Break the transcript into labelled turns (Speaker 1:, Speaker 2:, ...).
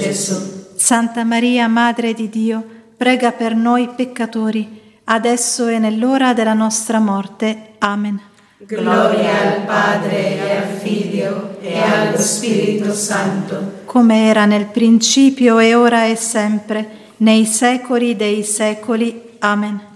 Speaker 1: Gesù.
Speaker 2: Santa Maria, Madre di Dio, prega per noi peccatori, adesso e nell'ora della nostra morte. Amen.
Speaker 1: Gloria al Padre e al Figlio e allo Spirito Santo,
Speaker 2: come era nel principio e ora e sempre, nei secoli dei secoli. Amen.